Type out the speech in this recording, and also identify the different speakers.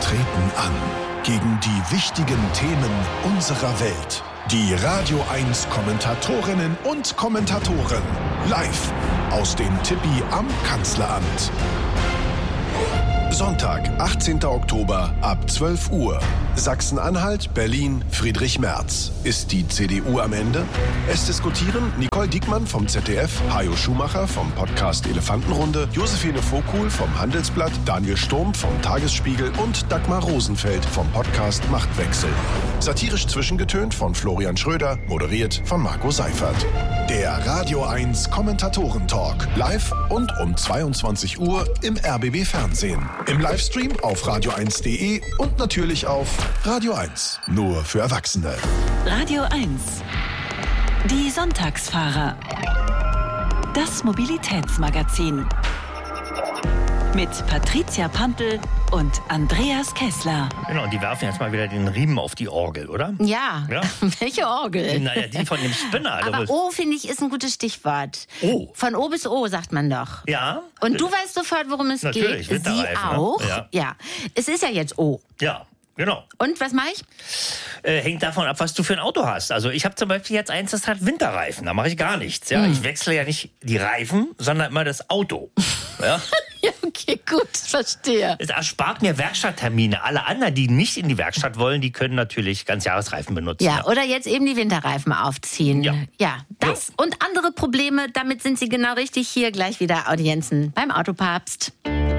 Speaker 1: treten an gegen die wichtigen Themen unserer Welt. Die Radio 1 Kommentatorinnen und Kommentatoren live aus dem Tippi am Kanzleramt. Sonntag, 18. Oktober ab 12 Uhr. Sachsen-Anhalt, Berlin, Friedrich Merz. Ist die CDU am Ende? Es diskutieren Nicole Diekmann vom ZDF, Hajo Schumacher vom Podcast Elefantenrunde, Josephine Vogel vom Handelsblatt, Daniel Sturm vom Tagesspiegel und Dagmar Rosenfeld vom Podcast Machtwechsel. Satirisch zwischengetönt von Florian Schröder, moderiert von Marco Seifert. Der Radio 1 Kommentatoren-Talk. Live und um 22 Uhr im RBB Fernsehen. Im Livestream auf radio1.de und natürlich auf Radio 1. Nur für Erwachsene.
Speaker 2: Radio 1. Die Sonntagsfahrer. Das Mobilitätsmagazin. Mit Patricia Pampel und Andreas Kessler.
Speaker 3: Genau, und die werfen jetzt mal wieder den Riemen auf die Orgel, oder?
Speaker 4: Ja. Welche Orgel?
Speaker 3: Naja, die von dem Spinner.
Speaker 4: Aber O, finde ich, ist ein gutes Stichwort.
Speaker 3: O.
Speaker 4: Von O bis O, sagt man doch.
Speaker 3: Ja.
Speaker 4: Und du weißt sofort, worum es
Speaker 3: Natürlich,
Speaker 4: geht. Sie auch?
Speaker 3: Ne?
Speaker 4: Ja. Es ist ja jetzt O.
Speaker 3: Ja. Genau.
Speaker 4: Und was mache ich?
Speaker 3: Hängt davon ab, was du für ein Auto hast. Also ich habe zum Beispiel jetzt eins, das hat Winterreifen. Da mache ich gar nichts. Ja? Ich wechsle ja nicht die Reifen, sondern immer das Auto. Ja?
Speaker 4: Ja, okay, gut, verstehe.
Speaker 3: Es erspart mir Werkstatttermine. Alle anderen, die nicht in die Werkstatt wollen, die können natürlich Ganzjahresreifen benutzen.
Speaker 4: Ja, oder jetzt eben die Winterreifen aufziehen. Ja, das und andere Probleme, damit sind Sie genau richtig. Hier gleich wieder Audienzen beim Autopapst.